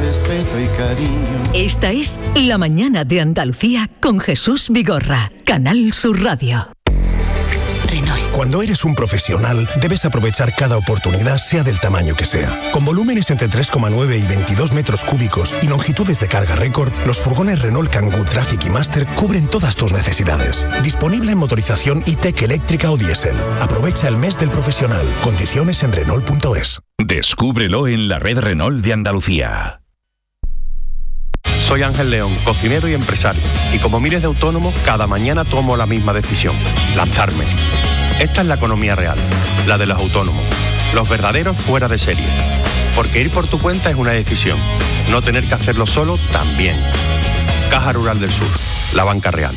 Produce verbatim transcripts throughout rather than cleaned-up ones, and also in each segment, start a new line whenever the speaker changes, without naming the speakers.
respeto y cariño.
Esta es La Mañana de Andalucía con Jesús Vigorra, Canal Sur Radio.
Renault. Cuando eres un profesional, debes aprovechar cada oportunidad, sea del tamaño que sea. Con volúmenes entre tres coma nueve y veintidós metros cúbicos y longitudes de carga récord, los furgones Renault Kangoo Traffic y Master cubren todas tus necesidades. Disponible en motorización E-Tech eléctrica o diésel. Aprovecha el mes del profesional. Condiciones en Renault punto es.
Descúbrelo en la red Renault de Andalucía.
Soy Ángel León, cocinero y empresario, y como miles de autónomos, cada mañana tomo la misma decisión: lanzarme. Esta es la economía real, la de los autónomos, los verdaderos fuera de serie. Porque ir por tu cuenta es una decisión, no tener que hacerlo solo también. Caja Rural del Sur, la banca real.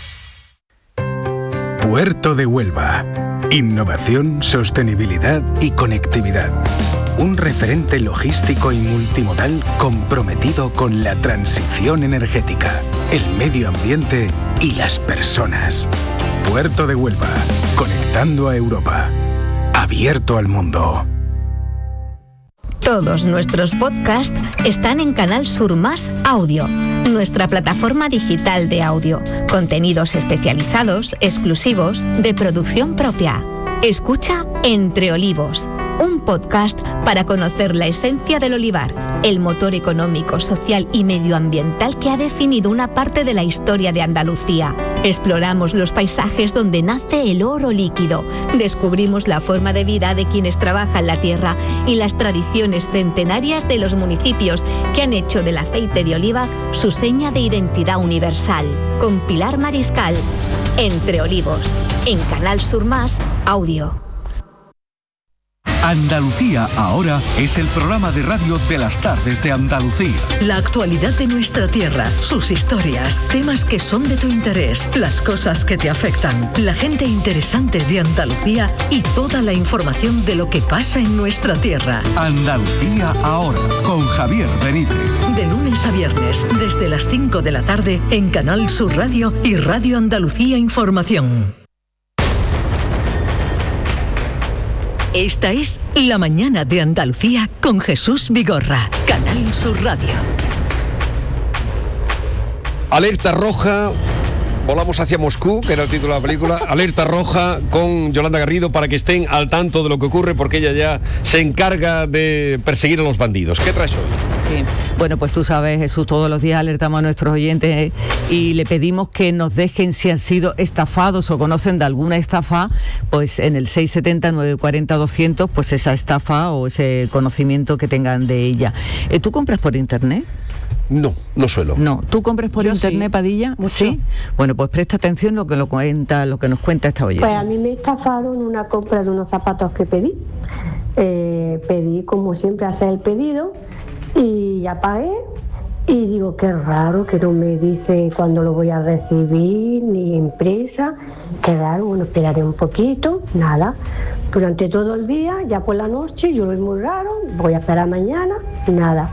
Puerto de Huelva. Innovación, sostenibilidad y conectividad. Un referente logístico y multimodal comprometido con la transición energética, el medio ambiente y las personas. Puerto de Huelva, conectando a Europa. Abierto al mundo.
Todos nuestros podcasts están en Canal Sur Más Audio, nuestra plataforma digital de audio. Contenidos especializados, exclusivos, de producción propia. Escucha Entre Olivos, un podcast para conocer la esencia del olivar, el motor económico, social y medioambiental que ha definido una parte de la historia de Andalucía. Exploramos los paisajes donde nace el oro líquido, descubrimos la forma de vida de quienes trabajan la tierra y las tradiciones centenarias de los municipios que han hecho del aceite de oliva su seña de identidad universal. Con Pilar Mariscal, Entre Olivos, en Canal Sur Más Audio.
Andalucía Ahora es el programa de radio de las tardes de Andalucía.
La actualidad de nuestra tierra, sus historias, temas que son de tu interés, las cosas que te afectan, la gente interesante de Andalucía y toda la información de lo que pasa en nuestra tierra.
Andalucía Ahora, con Javier Benítez.
De lunes a viernes, desde las cinco de la tarde, en Canal Sur Radio y Radio Andalucía Información. Esta es La Mañana de Andalucía con Jesús Vigorra, Canal Sur Radio.
Alerta roja, volamos hacia Moscú, que era el título de la película. Alerta roja con Yolanda Garrido para que estén al tanto de lo que ocurre, porque ella ya se encarga de perseguir a los bandidos. ¿Qué traes hoy?
Sí. Bueno, pues tú sabes, Jesús, todos los días alertamos a nuestros oyentes eh, y le pedimos que nos dejen si han sido estafados o conocen de alguna estafa, pues en el seis setenta, nueve cuarenta, doscientos, pues esa estafa o ese conocimiento que tengan de ella. Eh, ¿Tú compras por internet?
No, no suelo.
No, ¿tú compras por
Yo
internet,
sí.
Padilla?
Mucho.
Sí. Bueno, pues presta atención lo que lo cuenta, lo que nos cuenta esta oyente.
Pues a mí me estafaron una compra de unos zapatos que pedí. Eh, pedí, como siempre, hacer el pedido y ya pagué. Y digo, qué raro que no me dice cuándo lo voy a recibir, ni empresa. Qué raro, bueno, esperaré un poquito, nada. Durante todo el día, ya por la noche, yo lo vi muy raro, voy a esperar mañana, nada.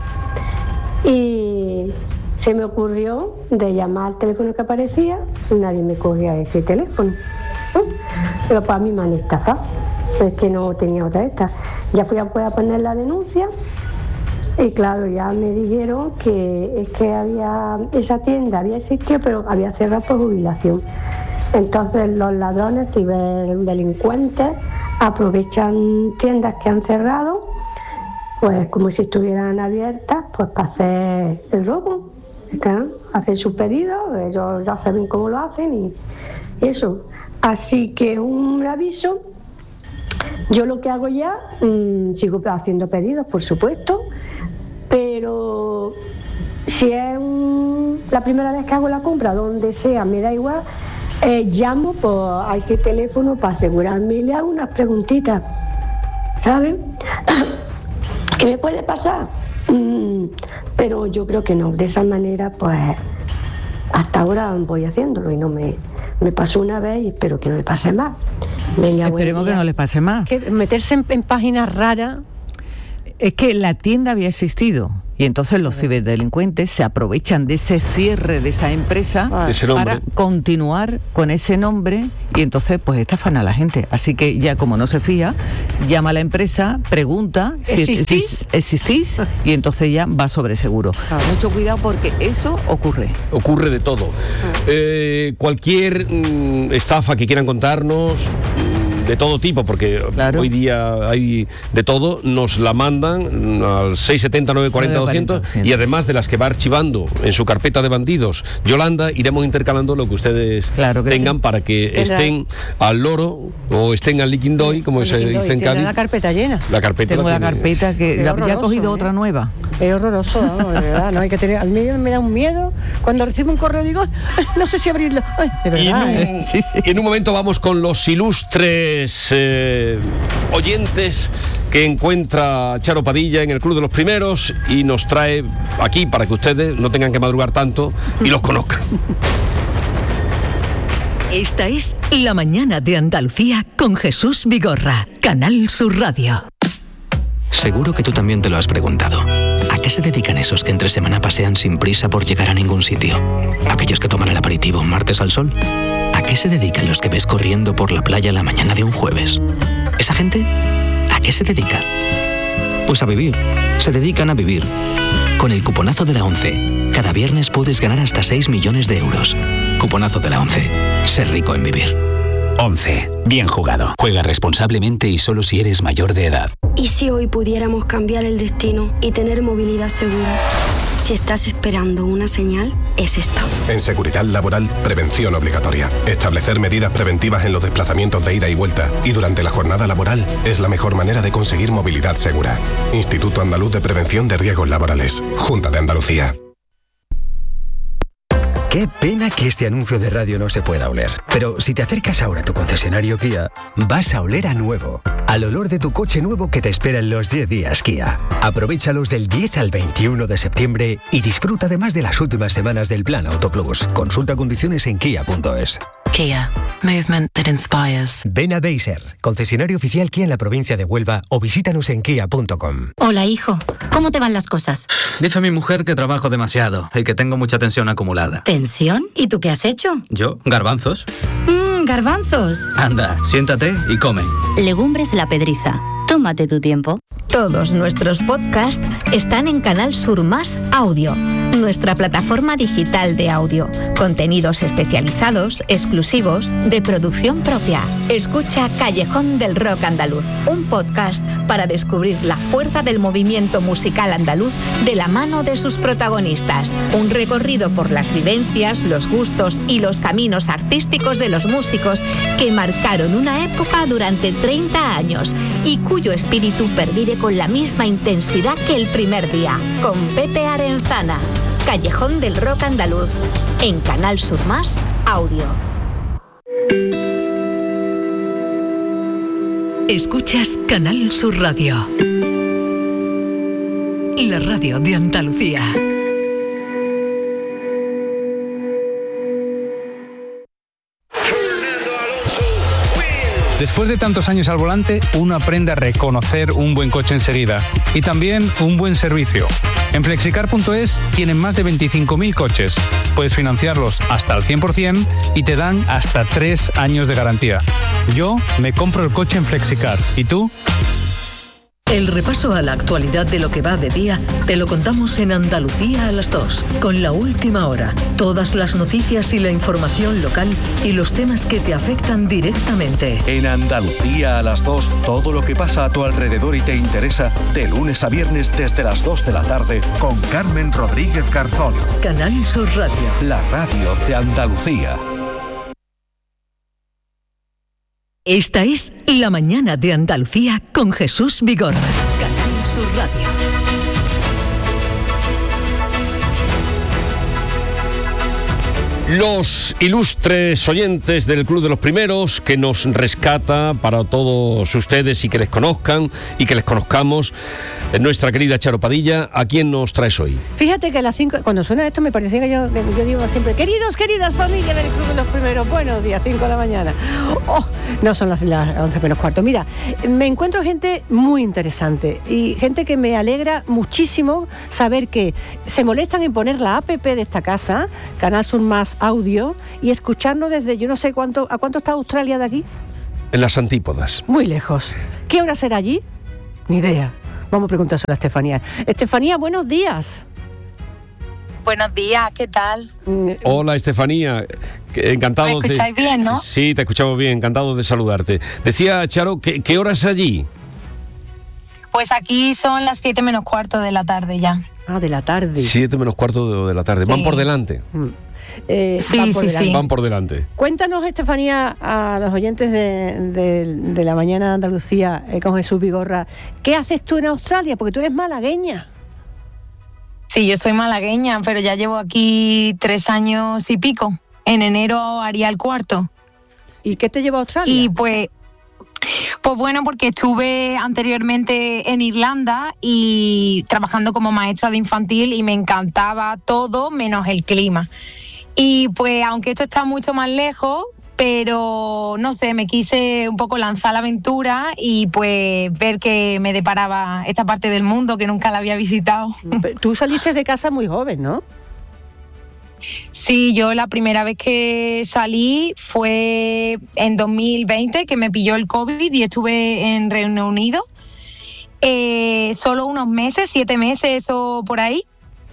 Y se me ocurrió de llamar al teléfono que aparecía, y nadie me cogía ese teléfono. ¿no? Pero para mí me han estafado, es que no tenía otra esta. Ya fui a, pues, a poner la denuncia. Y claro, ya me dijeron que es que había esa tienda había existido, pero había cerrado por jubilación. Entonces los ladrones, ciberdelincuentes, aprovechan tiendas que han cerrado, pues como si estuvieran abiertas, pues para hacer el robo. ¿Están? Hacen sus pedidos, ellos ya saben cómo lo hacen y eso. Así que un aviso. Yo lo que hago ya, mmm, sigo haciendo pedidos, por supuesto, pero si es un, la primera vez que hago la compra, donde sea, me da igual, eh, llamo por, a ese teléfono para asegurarme y le hago unas preguntitas, ¿sabes? ¿Qué me puede pasar? Mm, pero yo creo que no, de esa manera, pues, hasta ahora voy haciéndolo y no me, me pasó una vez y espero que no me pase más. Venga,
Esperemos que no le pase más.
Que meterse en, en páginas raras.
Es que la tienda había existido y entonces los ciberdelincuentes se aprovechan de ese cierre de esa empresa
de ese
para continuar con ese nombre y entonces pues estafan a la gente. Así que ya como no se fía, llama a la empresa, pregunta si
¿Existís?
si existís y entonces ya va sobre seguro. Ah. Mucho cuidado porque eso ocurre.
Ocurre de todo. Ah. Eh, cualquier mm, estafa que quieran contarnos, de todo tipo, porque claro, hoy día hay de todo, nos la mandan al seis siete cero, nueve cuatro cero, doscientos y además de las que va archivando en su carpeta de bandidos Yolanda, iremos intercalando lo que ustedes claro que tengan sí, para que Tendrá. estén al loro o estén al liquindoy, como se dice en Cádiz.
La carpeta llena.
La carpeta
Tengo la,
la
carpeta que la, ya ha cogido ¿eh? otra nueva.
Es horroroso, ¿no? De verdad, no hay que tener. A mí me da un miedo cuando recibo un correo digo, no sé si abrirlo. Ay, de verdad.
Y en, un,
¿eh?
sí, sí. en un momento vamos con los ilustres Eh, oyentes que encuentra Charo Padilla en el Club de los Primeros y nos trae aquí para que ustedes no tengan que madrugar tanto y los conozcan.
Esta es La Mañana de Andalucía con Jesús Vigorra, Canal Sur Radio.
Seguro que tú también te lo has preguntado. ¿A qué se dedican esos que entre semana pasean sin prisa por llegar a ningún sitio? ¿Aquellos que toman el aperitivo un martes al sol? ¿A qué se dedican los que ves corriendo por la playa la mañana de un jueves? ¿Esa gente? ¿A qué se dedica? Pues a vivir. Se dedican a vivir. Con el cuponazo de la ONCE, cada viernes puedes ganar hasta seis millones de euros. Cuponazo de la ONCE. Ser rico en vivir.
ONCE. Bien jugado. Juega responsablemente y solo si eres mayor de edad.
¿Y si hoy pudiéramos cambiar el destino y tener movilidad segura? Si estás esperando una señal, es esta.
En seguridad laboral, prevención obligatoria. Establecer medidas preventivas en los desplazamientos de ida y vuelta y durante la jornada laboral es la mejor manera de conseguir movilidad segura. Instituto Andaluz de Prevención de Riesgos Laborales. Junta de Andalucía.
Qué pena que este anuncio de radio no se pueda oler. Pero si te acercas ahora a tu concesionario Kia, vas a oler a nuevo. Al olor de tu coche nuevo que te espera en los diez días Kia. Aprovéchalos del diez al veintiuno de septiembre y disfruta además de las últimas semanas del Plan Auto Plus. Consulta condiciones en kia punto es.
Kia. Movement that inspires.
Ven a Deiser, concesionario oficial Kia en la provincia de Huelva o visítanos en kia punto com.
Hola, hijo. ¿Cómo te van las cosas?
Dice mi mujer que trabajo demasiado y que tengo mucha tensión acumulada.
¿Tensión? ¿Y tú qué has hecho?
¿Yo? ¿Garbanzos?
Mmm, garbanzos.
Anda, siéntate y come.
Legumbres La Pedriza. Tómate tu tiempo.
Todos nuestros podcasts están en Canal Sur Más Audio, nuestra plataforma digital de audio. Contenidos especializados, exclusivos, de producción propia. Escucha Callejón del Rock Andaluz, un podcast para descubrir la fuerza del movimiento musical andaluz de la mano de sus protagonistas. Un recorrido por las vivencias, los gustos y los caminos artísticos de los músicos que marcaron una época durante treinta años y cuyo espíritu pervive con la misma intensidad que el primer día. Con Pepe Arenzana. Callejón del Rock Andaluz. En Canal Sur Más Audio.
Escuchas Canal Sur Radio. La radio de Andalucía.
Después de tantos años al volante, uno aprende a reconocer un buen coche enseguida y también un buen servicio. En flexicar punto es tienen más de veinticinco mil coches. Puedes financiarlos hasta el cien por ciento y te dan hasta tres años de garantía. Yo me compro el coche en Flexicar. ¿Y tú?
El repaso a la actualidad de lo que va de día te lo contamos en Andalucía a las dos, con La Última Hora. Todas las noticias y la información local y los temas que te afectan directamente.
En Andalucía a las dos, todo lo que pasa a tu alrededor y te interesa, de lunes a viernes desde las dos de la tarde, con Carmen Rodríguez Garzón.
Canal Sur Radio.
La radio de Andalucía.
Esta es La Mañana de Andalucía con Jesús Vigorra. Canal Sur Radio.
Los ilustres oyentes del Club de los Primeros, que nos rescata para todos ustedes y que les conozcan y que les conozcamos nuestra querida Charo Padilla, ¿a quién nos traes hoy?
Fíjate que a las cinco, cuando suena esto me parecía que yo, que yo digo siempre, queridos, queridas familias del Club de los Primeros, buenos días, cinco de la mañana. Oh, no son las, las once menos cuarto. Mira, me encuentro gente muy interesante y gente que me alegra muchísimo saber que se molestan en poner la app de esta casa, Canal Sur Más Audio, y escucharnos desde yo no sé cuánto, ¿a cuánto está Australia de aquí?
En las antípodas.
Muy lejos. ¿Qué hora será allí? Ni idea. Vamos a preguntárselo a Estefanía. Estefanía, buenos días.
Buenos días, ¿qué tal?
Hola, Estefanía. Encantado.
¿Me escucháis
de...
bien, no?
Sí, te escuchamos bien. Encantado de saludarte. Decía Charo, ¿qué, qué hora es allí?
Pues aquí son las siete menos cuarto de la tarde ya.
Ah, de la tarde.
Siete menos cuarto de, de la tarde.
Sí.
Van por delante.
Mm. Eh,
sí,
van por
sí,
delante.
sí.
Van por delante.
Cuéntanos, Estefanía, a los oyentes de, de, de la mañana de Andalucía eh, con Jesús Vigorra, ¿qué haces tú en Australia? Porque tú eres malagueña.
Sí, yo soy malagueña, pero ya llevo aquí tres años y pico. En enero haría el cuarto.
¿Y qué te lleva a Australia?
Y pues, pues bueno, porque estuve anteriormente en Irlanda y trabajando como maestra de infantil y me encantaba todo menos el clima. Y pues aunque esto está mucho más lejos, pero no sé, me quise un poco lanzar la aventura y pues ver que me deparaba esta parte del mundo que nunca la había visitado.
Tú saliste de casa muy joven, ¿no?
Sí, yo la primera vez que salí fue en dos mil veinte, que me pilló el COVID y estuve en Reino Unido. Eh, solo unos meses, siete meses o por ahí.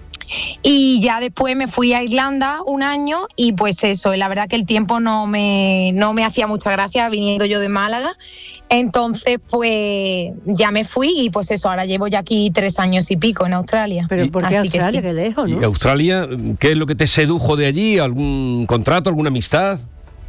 Y ya después me fui a Irlanda un año y pues eso, la verdad que el tiempo no me, no me hacía mucha gracia viniendo yo de Málaga. Entonces pues ya me fui y pues eso, ahora llevo ya aquí tres años y pico en Australia.
Pero ¿por qué
Así
Australia?
que sí.
Qué lejos, ¿no?
¿Y Australia, qué es lo que te sedujo de allí? ¿Algún contrato, alguna amistad?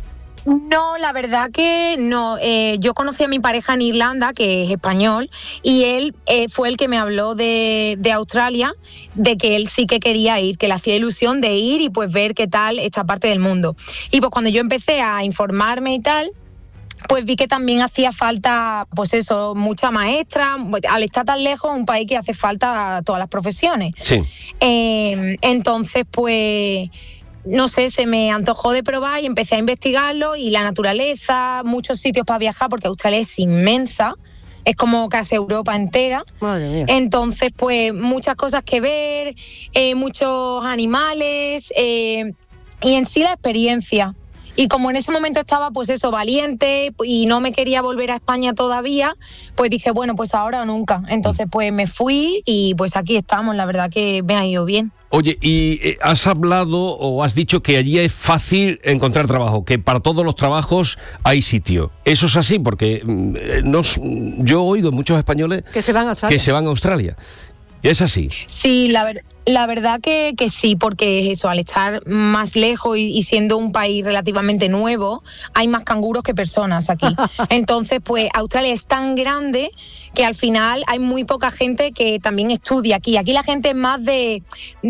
No, la verdad que no. Eh, yo conocí a mi pareja en Irlanda, que es español, y él eh, fue el que me habló de, de Australia, de que él sí que quería ir, que le hacía ilusión de ir y pues ver qué tal esta parte del mundo. Y pues cuando yo empecé a informarme y tal, pues vi que también hacía falta, pues eso, mucha maestra. Al estar tan lejos, un país que hace falta a todas las profesiones.
Sí.
Eh, entonces, pues... no sé, se me antojó de probar y empecé a investigarlo y la naturaleza, muchos sitios para viajar porque Australia es inmensa, es como casi Europa entera.
Madre mía.
Entonces, pues muchas cosas que ver, eh, muchos animales eh, y en sí la experiencia. Y como en ese momento estaba, pues eso, valiente y no me quería volver a España todavía, pues dije, bueno, pues ahora o nunca. Entonces, pues me fui y pues aquí estamos, la verdad que me ha ido bien.
Oye, y eh, has hablado o has dicho que allí es fácil encontrar trabajo, que para todos los trabajos hay sitio. ¿Eso es así? Porque eh, nos, yo oigo muchos españoles
que se van a Australia.
Que se van a Australia. ¿Es así?
Sí, la verdad. La verdad que, que sí, porque eso, al estar más lejos y, y siendo un país relativamente nuevo, hay más canguros que personas aquí. Entonces, pues Australia es tan grande que al final hay muy poca gente que también estudia aquí. Aquí la gente es más de,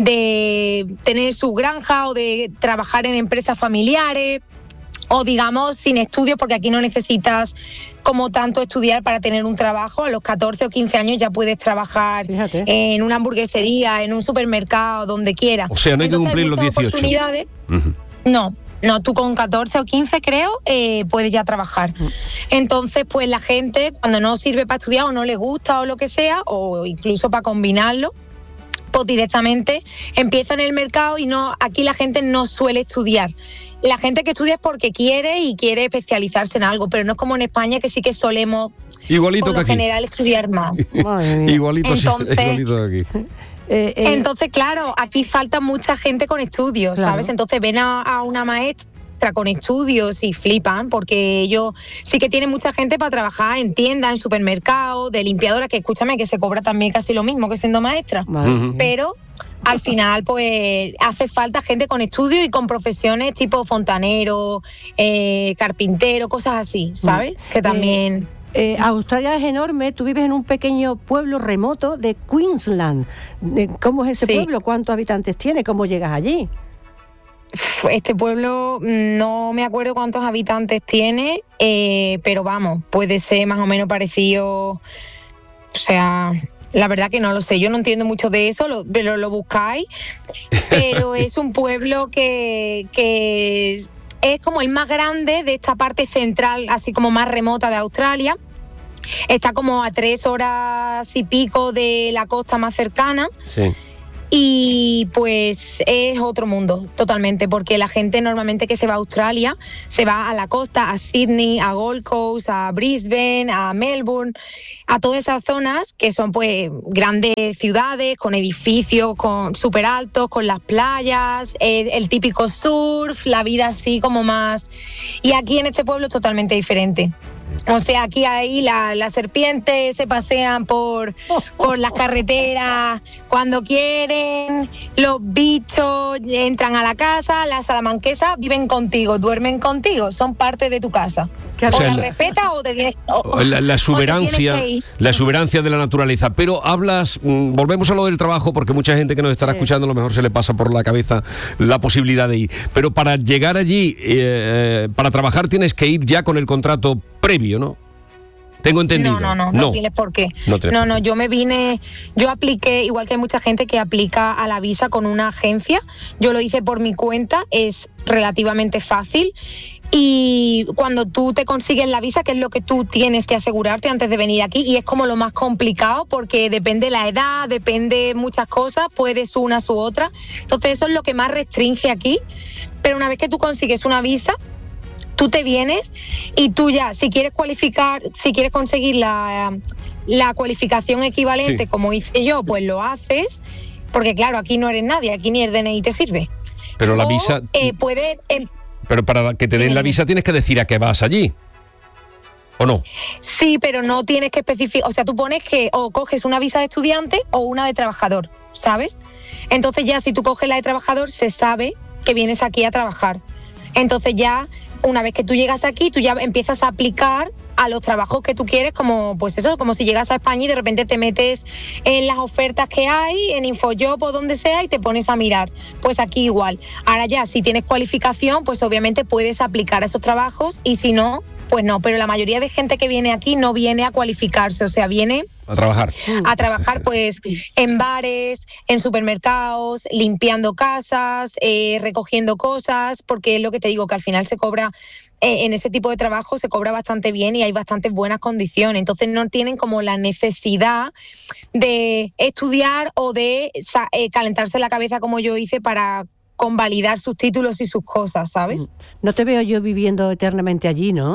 de tener su granja o de trabajar en empresas familiares, o digamos sin estudios, porque aquí no necesitas como tanto estudiar para tener un trabajo. A los catorce o quince años ya puedes trabajar Fíjate. en una hamburguesería, en un supermercado, donde quieras.
O sea, no hay Entonces, que cumplir los dieciocho.
Oportunidades. Uh-huh. No, no, tú con catorce o quince creo eh, puedes ya trabajar. Uh-huh. Entonces, pues la gente cuando no sirve para estudiar o no le gusta o lo que sea, o incluso para combinarlo, pues directamente empieza en el mercado y no, aquí la gente no suele estudiar. La gente que estudia es porque quiere y quiere especializarse en algo, pero no es como en España que sí que solemos,
igualito
por lo
que aquí.
general, estudiar más.
igualito,
entonces,
sí, igualito que aquí.
Eh, eh, entonces, claro, aquí falta mucha gente con estudios, claro. ¿sabes? Entonces ven a, a una maestra con estudios y flipan, porque ellos sí que tienen mucha gente para trabajar en tiendas, en supermercados, de limpiadora, que escúchame, que se cobra también casi lo mismo que siendo maestra. Uh-huh. Pero al final, pues, hace falta gente con estudios y con profesiones tipo fontanero, eh, carpintero, cosas así, ¿sabes? Uh-huh. Que también...
Eh, Australia es enorme, tú vives en un pequeño pueblo remoto de Queensland. ¿Cómo es ese sí. pueblo? ¿Cuántos habitantes tiene? ¿Cómo llegas allí?
Este pueblo no me acuerdo cuántos habitantes tiene, eh, pero vamos, puede ser más o menos parecido, o sea, La verdad que no lo sé, yo no entiendo mucho de eso, lo, pero lo buscáis. Pero es un pueblo que, que es como el más grande de esta parte central, así como más remota de Australia. Está como a tres horas y pico de la costa más cercana.
Sí.
Y pues es otro mundo totalmente, porque la gente normalmente que se va a Australia se va a la costa, a Sydney, a Gold Coast, a Brisbane, a Melbourne, a todas esas zonas que son pues grandes ciudades con edificios con súper altos, con las playas, el, el típico surf, la vida así como más. Y aquí en este pueblo es totalmente diferente. O sea, aquí ahí las la serpientes se pasean por, por las carreteras cuando quieren, los bichos entran a la casa, las salamanquesas viven contigo, duermen contigo, son parte de tu casa. O, o la respetas o te tienes o,
la, la exuberancia,
que
la exuberancia de la naturaleza. Pero hablas, mmm, volvemos a lo del trabajo, porque mucha gente que nos estará sí. escuchando a lo mejor se le pasa por la cabeza la posibilidad de ir. Pero para llegar allí, eh, para trabajar tienes que ir ya con el contrato previo, ¿no? Tengo entendido.
No, no, no, no, no tienes por qué. No, no, no, yo me vine, yo apliqué, igual que hay mucha gente que aplica a la visa con una agencia, yo lo hice por mi cuenta, es relativamente fácil. Y cuando tú te consigues la visa, que es lo que tú tienes que asegurarte antes de venir aquí, y es como lo más complicado porque depende la edad, depende muchas cosas, puedes una u otra. Entonces eso es lo que más restringe aquí. Pero una vez que tú consigues una visa, tú te vienes y tú ya, si quieres cualificar, si quieres conseguir la, la cualificación equivalente, sí. como hice yo, pues lo haces, porque claro, aquí no eres nadie, aquí ni el D N I te sirve.
Pero la
o,
visa...
Eh, puede... Eh,
Pero para que te den la visa tienes que decir a qué vas allí, ¿o no?
Sí, pero no tienes que especificar, o sea, tú pones que o coges una visa de estudiante o una de trabajador, ¿sabes? Entonces ya si tú coges la de trabajador, se sabe que vienes aquí a trabajar. Entonces ya, una vez que tú llegas aquí, tú ya empiezas a aplicar a los trabajos que tú quieres, como pues eso, como si llegas a España y de repente te metes en las ofertas que hay, en Infojob o donde sea, y te pones a mirar. Pues aquí igual. Ahora ya, si tienes cualificación, pues obviamente puedes aplicar a esos trabajos, y si no, pues no. Pero la mayoría de gente que viene aquí no viene a cualificarse, o sea, viene...
A trabajar.
A trabajar pues en bares, en supermercados, limpiando casas, eh, recogiendo cosas, porque es lo que te digo, que al final se cobra... en ese tipo de trabajo se cobra bastante bien y hay bastantes buenas condiciones. Entonces no tienen como la necesidad de estudiar o de eh, calentarse la cabeza como yo hice para convalidar sus títulos y sus cosas, ¿sabes?
No te veo yo viviendo eternamente allí, ¿no?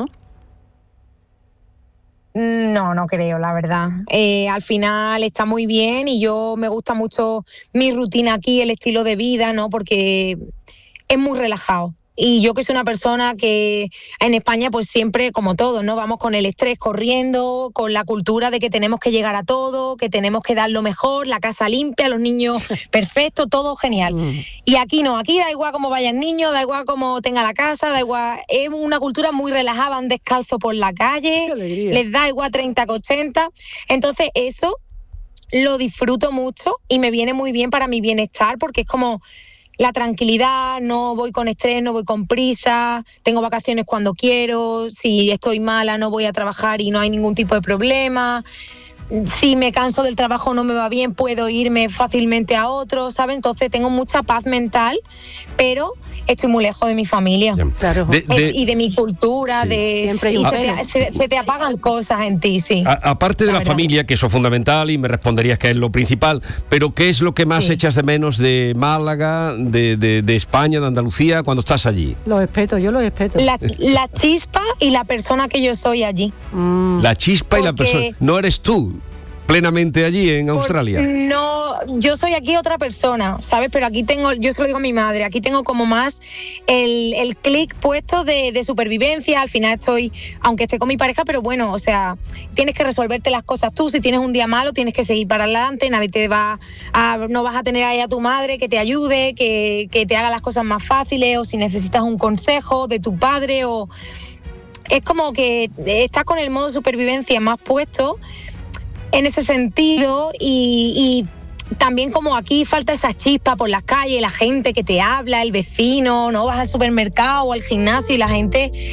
No, no creo, la verdad. Eh, al final está muy bien y yo me gusta mucho mi rutina aquí, el estilo de vida, ¿no? Porque es muy relajado. Y yo que soy una persona que en España pues siempre, como todos, ¿no? Vamos con el estrés corriendo, con la cultura de que tenemos que llegar a todo, que tenemos que dar lo mejor, la casa limpia, los niños perfectos, todo genial. Mm. Y aquí no, aquí da igual cómo vaya el niño, da igual cómo tenga la casa, da igual, es una cultura muy relajada, van descalzos por la calle, les da igual treinta que ochenta. Entonces eso lo disfruto mucho y me viene muy bien para mi bienestar, porque es como... la tranquilidad, no voy con estrés, no voy con prisa, tengo vacaciones cuando quiero, si estoy mala no voy a trabajar y no hay ningún tipo de problema, si me canso del trabajo no me va bien, puedo irme fácilmente a otro, ¿sabes? Entonces tengo mucha paz mental, pero estoy muy lejos de mi familia.
Claro.
De, de, y de mi cultura, sí. de Siempre hay un y se te, se, se te apagan cosas en ti, sí.
A, aparte de la, la familia, que eso es fundamental y me responderías que es lo principal, pero ¿qué es lo que más sí. echas de menos de Málaga, de, de, de España, de Andalucía, cuando estás allí?
Lo respeto, yo lo respeto.
La, la chispa y la persona que yo soy allí.
Mm. La chispa Porque... y la persona... No eres tú plenamente allí en Australia.
Por, no, yo soy aquí otra persona, ¿sabes? Pero aquí tengo, yo se lo digo a mi madre, aquí tengo como más el, el clic puesto de, de supervivencia. Al final estoy, aunque esté con mi pareja, pero bueno, o sea, tienes que resolverte las cosas tú. Si tienes un día malo, tienes que seguir para adelante, nadie te va a, no vas a tener ahí a tu madre que te ayude, que, que te haga las cosas más fáciles, o si necesitas un consejo de tu padre, o... Es como que estás con el modo supervivencia más puesto en ese sentido, y, y también como aquí falta esa chispa por las calles, la gente que te habla, el vecino, no vas al supermercado o al gimnasio y la gente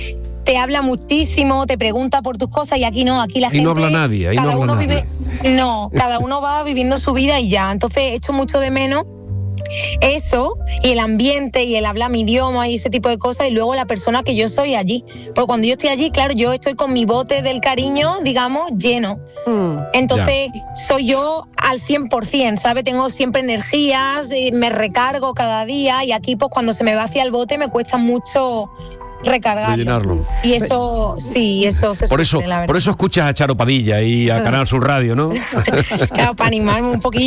te habla muchísimo, te pregunta por tus cosas y aquí no, aquí la
Ahí
gente...
no habla nadie, ahí no
cada
habla
uno
nadie.
vive, no, cada uno va viviendo su vida y ya. Entonces echo mucho de menos eso y el ambiente y el hablar mi idioma y ese tipo de cosas, y luego la persona que yo soy allí. Porque cuando yo estoy allí, claro, yo estoy con mi bote del cariño, digamos, lleno.
Mm.
Entonces soy yo al cien por ciento, ¿sabes? Tengo siempre energías, eh, me recargo cada día, y aquí pues cuando se me va hacia el bote me cuesta mucho recargarlo.
Rellenarlo.
Y eso, sí, eso se
Por eso,
sufre, la verdad.
por eso escuchas a Charo Padilla y a Canal Sur Radio, ¿no?
Claro, para animarme un poquito.